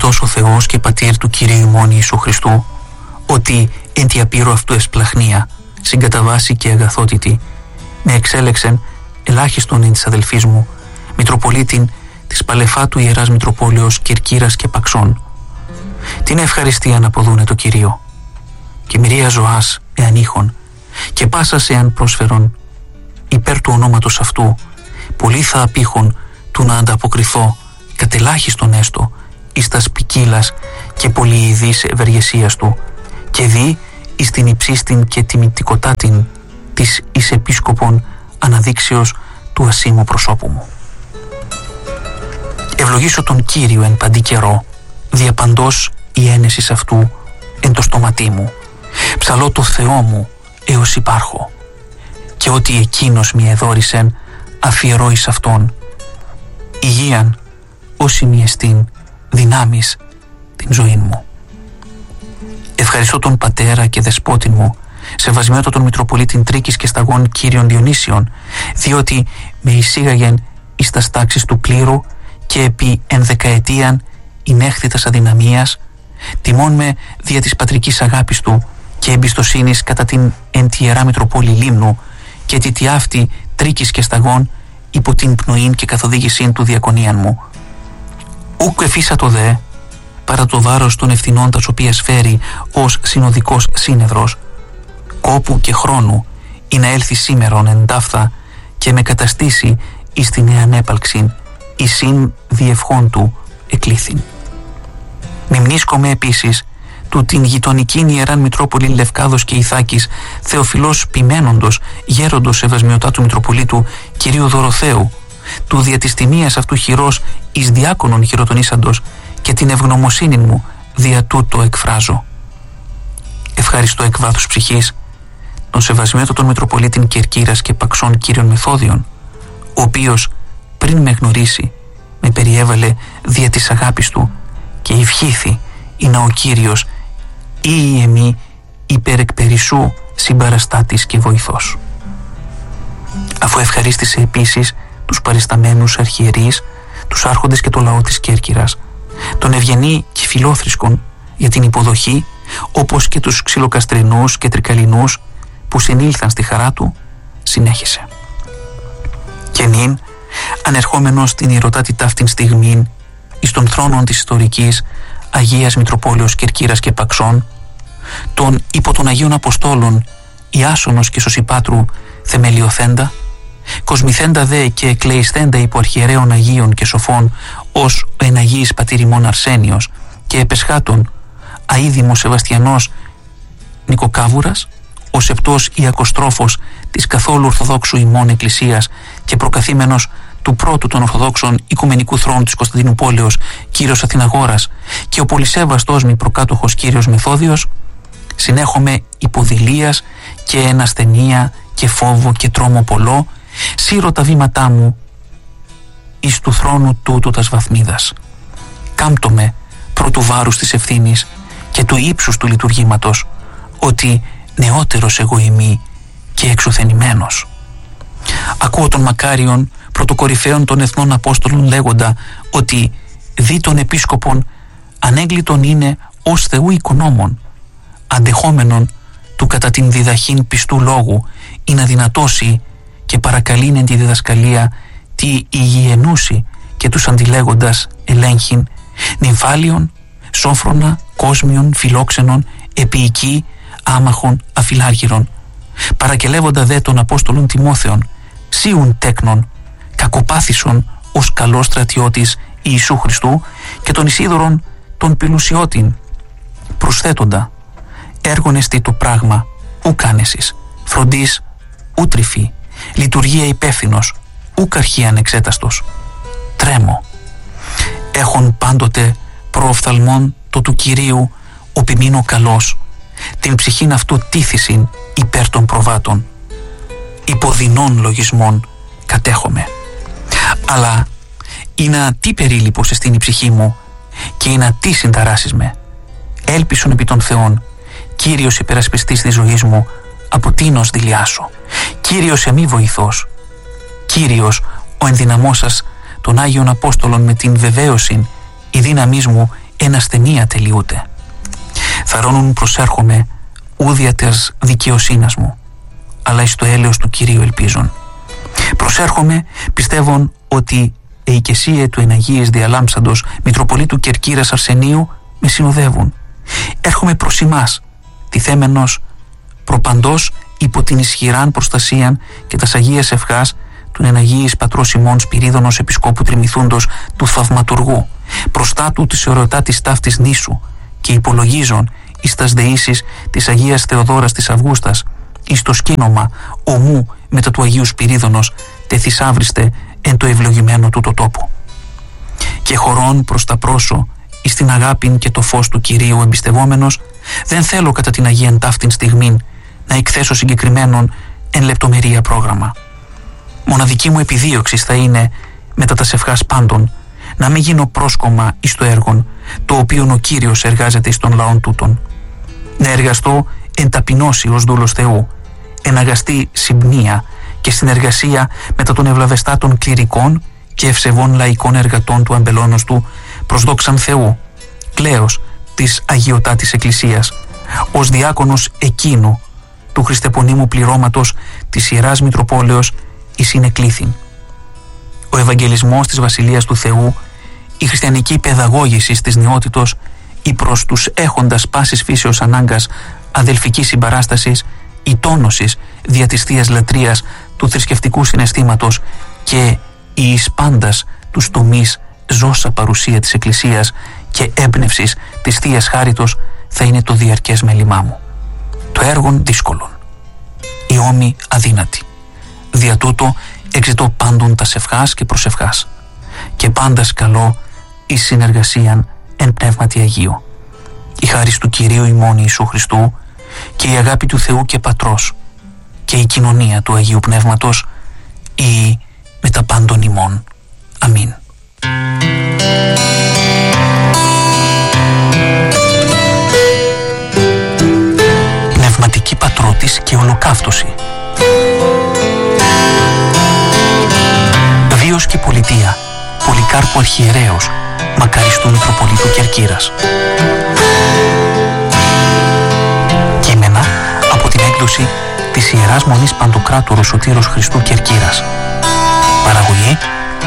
ευλογητός ο Θεός και πατήρ του Κυρίου ημών Ιησού Χριστού, ότι εν τη απείρω αυτού εσπλαχνία, συγκαταβάσει και αγαθότητη, με εξέλεξεν ελάχιστον εν της αδελφής μου, Μητροπολίτην της Παλεφάτου Ιεράς Μητροπόλεως Κερκύρας και Παξών. Την ευχαριστία να αποδούνε το Κυρίο, και μοιρία ζωάς εάν ήχον, και πάσας εάν πρόσφερον, υπέρ του ονόματος αυτού, πολλοί θα απήχουν του να ανταποκριθώ, κατελάχιστον έστω, εις τας ποικίλας και πολυειδής ευεργεσίας του, και δει εις την υψίστην και τιμητικοτάτην της εις επίσκοπον αναδείξεως του ασήμου προσώπου μου. Ευλογήσω τον Κύριο εν παντή καιρό, διαπαντός η ένεσης αυτού εν το στόματί μου. Ψαλώ το Θεό μου έως υπάρχω, και ότι εκείνος μη εδόρισεν αφιερώ εις αυτόν. Υγείαν όσοι μη εστίν δυνάμεις την ζωή μου. Ευχαριστώ τον Πατέρα και Δεσπότην μου, σεβασμιότο τον Μητροπολίτην Τρίκης και Σταγών Κύριον Διονύσιον, διότι με εισήγαγεν εις τας τάξεις του κλήρου και επί ενδεκαετίαν ηνέχθητας αδυναμίας, τιμών με δια της πατρικής αγάπης του και εμπιστοσύνης κατά την εν τη Ιερά Μητροπόλη Λίμνου και τη αυτή Τρίκης και Σταγών υπό την πνοήν και καθοδήγησήν του διακονίαν μου. Ούκ εφίσατο δε παρά το βάρος των ευθυνών τας οποίας φέρει ως συνοδικός σύνεδρος, κόπου και χρόνου ή να έλθει σήμερον εντάφθα και με καταστήσει εις την εανέπαλξην εις συν διευχών του εκλήθην. Μιμνίσκομαι επίσης του την γειτονικήν Ιεράν Μητρόπολη Λευκάδος και Ιθάκης Θεοφιλός Ποιμένοντος γέροντος σεβασμιωτά του Μητροπολίτου Κυρίου Δωροθέου, του δια της τιμίας αυτού χειρός εις διάκονον χειροτονίσαντος, και την ευγνωμοσύνη μου δια τούτο εκφράζω. Ευχαριστώ εκ βάθους ψυχής τον σεβασμιότο των Μητροπολίτην Κερκύρας και Παξών Κύριον Μεθόδιον, ο οποίος πριν με γνωρίσει με περιέβαλε δια της αγάπης του και ευχήθη ή να ο Κύριος ή εμή υπερεκπερισσού συμπαραστάτης και βοηθός. Αφού ευχαρίστησε επίσης τους παρισταμένους αρχιερείς, τους άρχοντες και το λαό της Κέρκυρας, τον ευγενή και φιλόθρησκον για την υποδοχή, όπως και τους ξυλοκαστρινούς και τρικαλινούς που συνήλθαν στη χαρά του, συνέχισε. Και νυν, ανερχόμενος στην ιερωτάτη ταύτην στιγμήν εις των θρόνων της ιστορικής Αγίας Μητροπόλεως Κερκύρας και Παξών, τον υπό των Αγίων Αποστόλων Ιάσονος και Σωσιπάτρου θεμελιωθέντα, κοσμηθέντα δε και εκλεισθέντα υπό αρχιερέων Αγίων και Σοφών ως ο εναγίης πατήρ ημών Αρσένιος και επεσχάτων αίδημος Σεβαστιανός Νικοκάβουρας, ο σεπτός Ιακοστρόφος της καθόλου Ορθοδόξου ημών Εκκλησίας και προκαθήμενος του πρώτου των Ορθοδόξων Οικουμενικού Θρόνου της Κωνσταντινούπολεως Κύριος Αθηναγόρας και ο πολυσέβαστός μη προκάτοχος Κύριος Μεθόδιος, συνέχομαι υποδηλίας και ενασθενία και φόβο και τρόμο πολλό, σύρω τα βήματά μου εις του θρόνου τούτου τας βαθμίδας. Κάμπτομαι πρώτου βάρους της ευθύνης και του ύψους του λειτουργήματος, ότι νεότερος εγώ ημί και εξουθενημένος. Ακούω τον μακάριον πρωτοκορυφαίων των εθνών Απόστολων λέγοντα ότι δι των επίσκοπων ανέγκλητον είναι ως Θεού οικονόμων, αντεχόμενον του κατά την διδαχήν πιστού λόγου ή να δυνατώσει και παρακαλήν εν τη διδασκαλία τη υγιενούση και τους αντιλέγοντας ελέγχην νυμφάλιον, σόφρονα, κόσμιον, φιλόξενον, επίοικη, άμαχων, αφιλάργυρων, παρακελεύοντα δε των Απόστολων Τιμόθεων, σίουν τέκνων, κακοπάθησον ως καλός στρατιώτης Ιησού Χριστού και τον Ισίδωρον τον Πηλουσιώτην, προσθέτοντα έργον εστί το πράγμα, ου κάνεσης, φροντίς, ου τρυφή, λειτουργία υπεύθυνος, ου καρχή ανεξέταστος. Τρέμω. Έχον πάντοτε προοφθαλμόν το του Κυρίου οπιμήνω καλός, την ψυχήν αυτού τήθησιν υπέρ των προβάτων. Υποδεινών λογισμών κατέχομαι. Αλλά είναι τι περίληπος εστίν η ψυχή μου και είναι τι συνταράσεις με. Έλπισον επί των Θεών, Κύριος υπερασπιστής της ζωής μου, από τίνος δηλιάσω. Κύριος εμή βοηθός. Κύριος ο ενδυναμώσας των Άγιων Απόστολων με την βεβαίωσιν, η δύναμής μου εν ασθενεία τελειούται. Θαρώνουν προσέρχομαι ούδια τες δικαιοσύνας μου, αλλά εις το έλεος του Κυρίου ελπίζων. Προσέρχομαι πιστεύων ότι η οικεσία του εναγίης διαλάμψαντος Μητροπολίτου Κερκύρας Αρσενίου με συνοδεύουν. Έρχομαι προς ημάς, τιθέμενος προπαντός υπό την ισχυράν προστασίαν και τας Αγίας Ευχάς του εναγίης πατρός ημών Σπυρίδωνος Επισκόπου Τριμηθούντος του Θαυματουργού, προστά του της ερωτάτης ταύτης νήσου, και υπολογίζον εις τας δεήσεις της Αγίας Θεοδόρας της Αυγούστας, εις το σκήνομα ομού μετά του Αγίου Σπυρίδωνος τεθυσάβριστε εν το ευλογημένο τούτο τόπο. Και χωρών προς τα πρόσω εις την αγάπην και το φως του Κυρίου εμπιστευόμενος, δεν θέλω κατά την Αγίαν ταύτην στιγμήν να εκθέσω συγκεκριμένον εν λεπτομερία πρόγραμμα. Μοναδική μου επιδίωξη θα είναι μετά τας ευχάς πάντων να μην γίνω πρόσκομμα εις το έργον το οποίον ο Κύριος εργάζεται εις των λαών τούτων. Να εργαστώ εν ταπεινώσει ως δούλος Θεού, εν αγαστή συμπνία και συνεργασία μετά των ευλαβεστάτων κληρικών και ευσεβών λαϊκών εργατών του αμπελώνος του προς δόξαν Θεού, κλαίος της αγιωτάτης Εκκλησίας, ως διάκονος εκείνου του χριστεπονίμου πληρώματος της Ιεράς Μητροπόλεως εις είναι κλήθην. Ο Ευαγγελισμός της Βασιλείας του Θεού, η χριστιανική παιδαγώγηση της νεότητος, η προς τους έχοντας πάσης φύσεως ανάγκας αδελφικής συμπαράστασης, η τόνωσης δια της Θείας Λατρείας του θρησκευτικού συναισθήματος και η εις πάντας τους τομείς ζώσα παρουσία της Εκκλησίας και έμπνευσης της Θείας Χάριτος θα είναι το διαρκές μέλημά μου. Το έργον δύσκολον, η ώμη αδύνατη. Δια τούτο εξητώ πάντων τας ευχάς και προσευχάς και πάντας καλό εις συνεργασίαν εν πνεύματι Αγίου. Η χάρις του Κυρίου ημών Ιησού Χριστού και η αγάπη του Θεού και Πατρός και η κοινωνία του Αγίου Πνεύματος ή με τα πάντων ημών. Αμήν. Πνευματική πατρότης και ολοκαύτωση. Βίος και πολιτεία Πολυκάρπου Αρχιερέως Μακαριστού Μητροπολίτου Κερκύρας. Κείμενα από την έκδοση της Ιεράς Μονής Παντοκράτορου Σωτήρος Χριστού Κερκύρας. Παραγωγή